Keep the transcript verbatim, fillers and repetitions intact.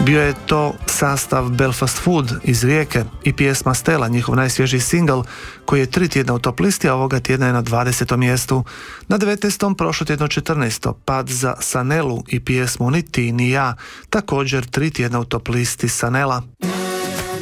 Bio je to sastav Belfast Food iz Rijeke i pjesma Stella, njihov najsvježiji singl koji je tri tjedna u top listi, a ovoga tjedna je na dvadesetom mjestu. Na devetnaestom prošlo tjedno četrnaesto pad za Sanelu i pjesmu Ni ti ni ja, također tri tjedna u top listi Sanela.